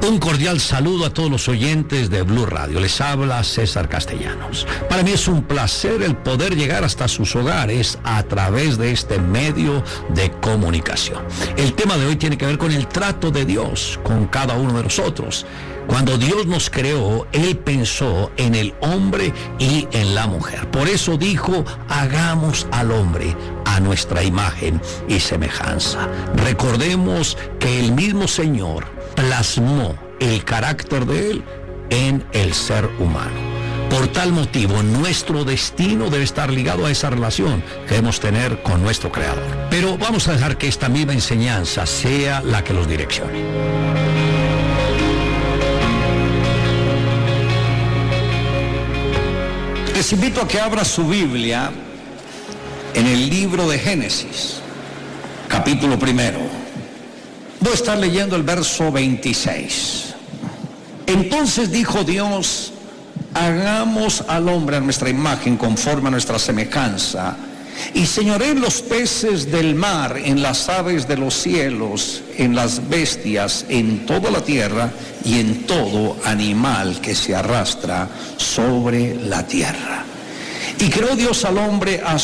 Un cordial saludo a todos los oyentes de Blue Radio. Les habla César Castellanos. Para mí es un placer el poder llegar hasta sus hogares a través de este medio de comunicación. El tema de hoy tiene que ver con el trato de Dios con cada uno de nosotros. Cuando Dios nos creó, Él pensó en el hombre y en la mujer. Por eso dijo, hagamos al hombre a nuestra imagen y semejanza. Recordemos que el mismo Señor plasmó el carácter de Él en el ser humano. Por tal motivo, nuestro destino debe estar ligado a esa relación que debemos tener con nuestro Creador. Pero vamos a dejar que esta misma enseñanza sea la que los direccione. Les invito a que abra su Biblia en el libro de Génesis, capítulo 1. Voy a estar leyendo el verso 26. Entonces dijo Dios, hagamos al hombre a nuestra imagen conforme a nuestra semejanza, y señoreen en los peces del mar, en las aves de los cielos, en las bestias, en toda la tierra y en todo animal que se arrastra sobre la tierra. Y creó Dios al hombre a